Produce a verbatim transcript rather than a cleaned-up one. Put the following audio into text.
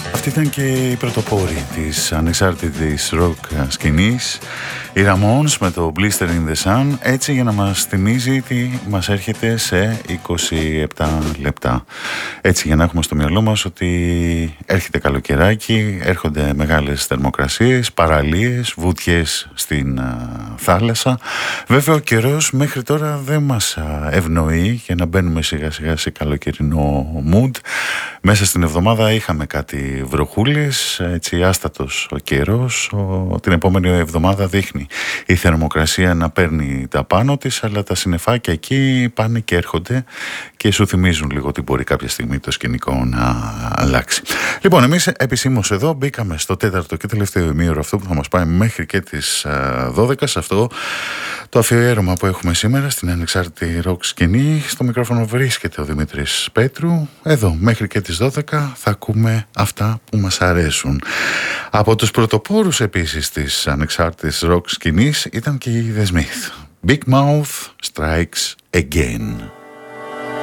Αυτή ήταν και η πρωτοπόρη της ανεξάρτητης ροκ σκηνής, οι Ramones με το Blister in the Sun, έτσι για να μας θυμίζει τι μας έρχεται σε είκοσι επτά λεπτά. Έτσι για να έχουμε στο μυαλό μας ότι έρχεται καλοκαιράκι, έρχονται μεγάλες θερμοκρασίες, παραλίες, βούτιες στην α, θάλασσα. Βέβαια ο καιρός μέχρι τώρα δεν μας α, ευνοεί για να μπαίνουμε σιγά σιγά σε καλοκαιρινό mood. Μέσα στην εβδομάδα είχαμε κάτι βροχούλες, έτσι άστατος ο καιρός. Ο, την επόμενη εβδομάδα δείχνει η θερμοκρασία να παίρνει τα πάνω της, αλλά τα συννεφάκια εκεί πάνε και έρχονται και σου θυμίζουν λίγο ότι μπορεί κάποια στιγμή το σκηνικό να αλλάξει. Λοιπόν, εμείς επισήμως εδώ μπήκαμε στο τέταρτο και τελευταίο ημίωρο, αυτό που θα μας πάει μέχρι και τις δώδεκα, σε αυτό το αφιέρωμα που έχουμε σήμερα στην ανεξάρτητη ροκ σκηνή. Στο μικρόφωνο βρίσκεται ο Δημήτρης Πέτρου. Εδώ μέχρι και τις δώδεκα θα ακούμε αυτά που μας αρέσουν. Από τους πρωτοπόρους επίσης της ανεξάρτητης ροκ σκηνής ήταν και η The Smith. Big Mouth Strikes Again.